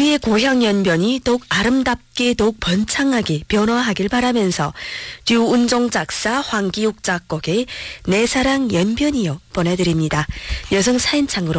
우리의 고향 연변이 더욱 아름답게 더욱 번창하게 변화하길 바라면서 류운종 작사 황기욱 작곡의 내 사랑 연변이요 보내드립니다. 여성 사연창으로